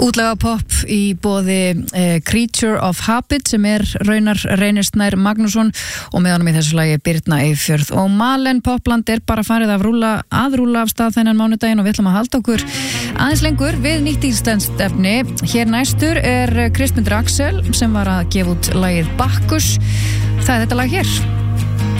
Útlaga pop í boði Creature of Habit sem raunar Reynir Snær Magnússon og með honum í þessu lagi Birna Eyfjörð og Malen. Popland bara farið að rúlla af stað þennan mánudaginn og við ætlum að halda okkur aðeins lengur við nýtt íslenskt efni. Hér næstur Kristmundur Axel sem var að gefa út lagið Bakkus. Það þetta lag hér.